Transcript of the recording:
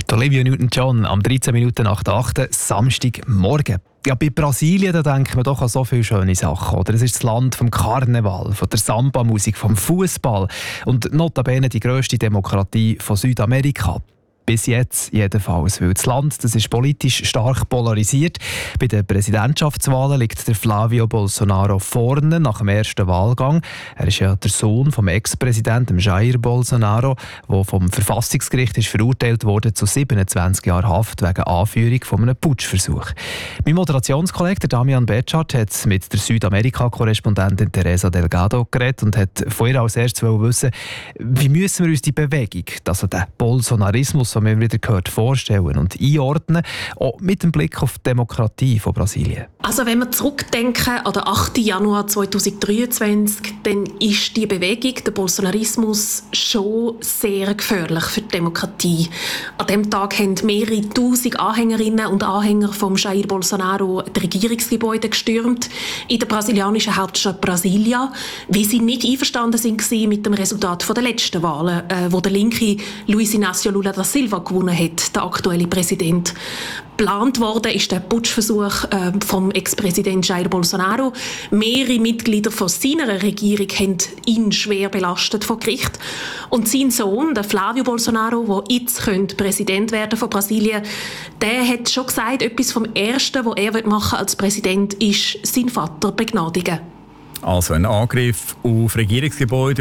Olivia Newton-John am 13 Minuten nach der 8. Samstagmorgen. Ja, bei Brasilien da denkt man doch an so viele schöne Sachen. Oder? Es ist das Land vom Karneval, von der Samba-Musik, vom Fußball und notabene die grösste Demokratie von Südamerika. Bis jetzt jedenfalls, weil das Land das ist politisch stark polarisiert. Bei den Präsidentschaftswahlen liegt der Flavio Bolsonaro vorne nach dem ersten Wahlgang. Er ist ja der Sohn vom Ex-Präsidenten Jair Bolsonaro, der vom Verfassungsgericht ist verurteilt wurde zu 27 Jahren Haft wegen Anführung von einem Putschversuch. Mein Moderationskollege Damian Betschart hat mit der Südamerika-Korrespondentin Teresa Delgado geredet und hat von ihr als erstes wissen, wie müssen wir uns die Bewegung, also den Bolsonarismus, wie wir wieder gehört, vorstellen und einordnen, auch mit dem Blick auf die Demokratie von Brasilien. Also wenn wir zurückdenken an den 8. Januar 2023, dann ist die Bewegung, der Bolsonarismus, schon sehr gefährlich für die Demokratie. An diesem Tag haben mehrere tausend Anhängerinnen und Anhänger von Jair Bolsonaro die Regierungsgebäude gestürmt in der brasilianischen Hauptstadt Brasilia, weil sie nicht einverstanden waren mit dem Resultat der letzten Wahlen, wo der linke Luiz Inácio Lula da Silva gewonnen hat, der aktuelle Präsident. Geplant worden ist der Putschversuch vom Ex-Präsident Jair Bolsonaro. Mehrere Mitglieder von seiner Regierung haben ihn schwer belastet vor Gericht. Und sein Sohn, der Flavio Bolsonaro, der jetzt Präsident werden von Brasilien, der hat schon gesagt, etwas vom Ersten, was er machen als Präsident, ist seinen Vater begnadigen. Also ein Angriff auf Regierungsgebäude